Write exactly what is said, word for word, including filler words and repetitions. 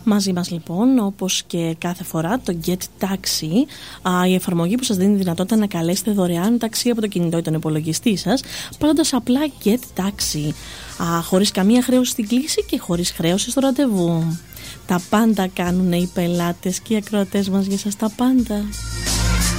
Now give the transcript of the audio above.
Μαζί μας λοιπόν, όπως και κάθε φορά, το Get Taxi, η εφαρμογή που σας δίνει τη δυνατότητα να καλέσετε δωρεάν ταξί από το κινητό ή τον υπολογιστή σας, πατώντας απλά Get Taxi, χωρίς καμία χρέωση στην κλήση και χωρίς χρέωση στο ραντεβού. Τα πάντα κάνουν οι πελάτες και οι ακροατές μας για σας, τα πάντα.